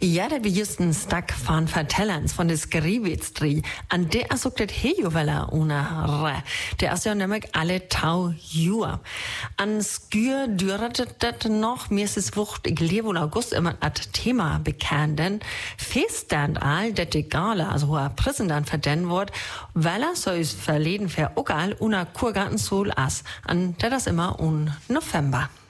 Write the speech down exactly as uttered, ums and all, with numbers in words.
Ja, det vi just en stack van vertellens von des Skrivitstri. An der sucht det hejuvela una re. Der ist ja nämlich alle tau jua. An skür düret det noch, mir ist es wucht, ich lebe in August immer at Thema bekannten. Feststand all, det die Gala, also hoher Präsident verden wird, weil er so ist verleden für Ogal una Kurgarten Sol as. An der das immer un November.